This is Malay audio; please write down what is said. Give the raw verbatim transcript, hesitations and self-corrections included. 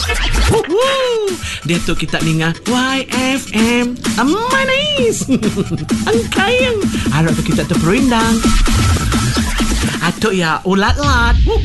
Woohoo! Dia tu kita dengar Y F M Manis. Angkayang. Harap tu kita terperindang. Atuk ya ulat-lat.